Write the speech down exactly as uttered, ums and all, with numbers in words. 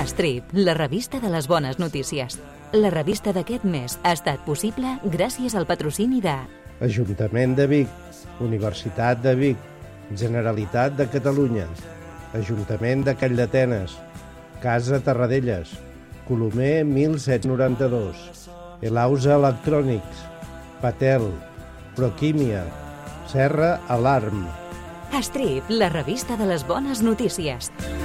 Strip, la revista de les bones notícies. La revista d'aquest mes ha estat possible gràcies al patrocini de Ajuntament de Vic, Universitat de Vic, Generalitat de Catalunya, Ajuntament de Calldetenes, Casa Terradellas, Colomer mil set-cents noranta-dos, Elausa Electrònics, Patel, Proquímia, Serra Alarm. Strip, la revista de les bones notícies.